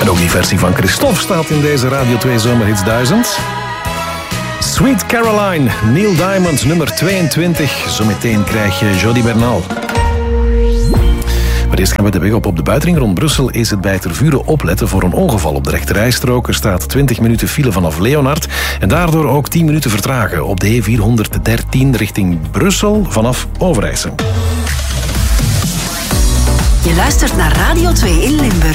En ook die versie van Christophe staat in deze Radio 2 Zomerhits 1000. Sweet Caroline, Neil Diamond, nummer 22. Zometeen krijg je Jody Bernal. Maar eerst gaan we de weg op de buitenring rond Brussel. Is het bij Tervuren opletten voor een ongeval op de rechterrijstrook. Er staat 20 minuten file vanaf Leonard. En daardoor ook 10 minuten vertragen op de E413 richting Brussel vanaf Overijssel. Je luistert naar Radio 2 in Limburg.